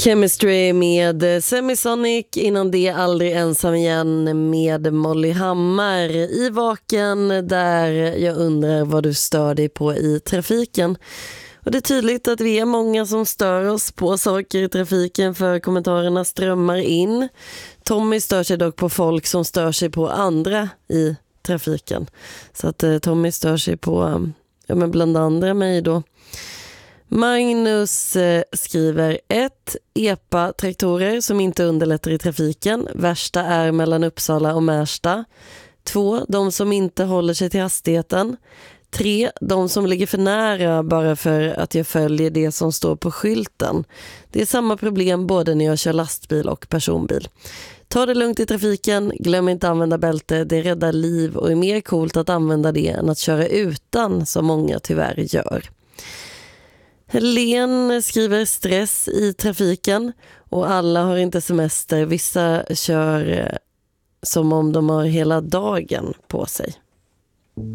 Chemistry med Semisonic, innan det Aldrig ensam igen med Molly Hammar i Vaken, där jag undrar vad du stör dig på i trafiken. Och det är tydligt att vi är många som stör oss på saker i trafiken, för kommentarerna strömmar in. Tommy stör sig dock på folk som stör sig på andra i trafiken. Så att Tommy stör sig på men bland andra mig då. Magnus skriver 1. EPA-traktorer som inte underlättar i trafiken. Värsta är mellan Uppsala och Märsta. 2. De som inte håller sig till hastigheten. 3. De som ligger för nära bara för att jag följer det som står på skylten. Det är samma problem både när jag kör lastbil och personbil. Ta det lugnt i trafiken, glöm inte att använda bälte, det räddar liv och är mer coolt att använda det än att köra utan, som många tyvärr gör. Helene skriver stress i trafiken och alla har inte semester. Vissa kör som om de har hela dagen på sig.